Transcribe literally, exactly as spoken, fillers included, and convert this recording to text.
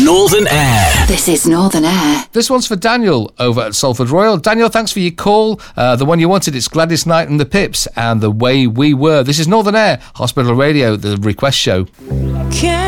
Northern Air. This is Northern Air. This one's for Daniel over at Salford Royal. Daniel, thanks for your call. Uh, the one you wanted, it's Gladys Knight and the Pips and The Way We Were. This is Northern Air, Hospital Radio, the request show. Can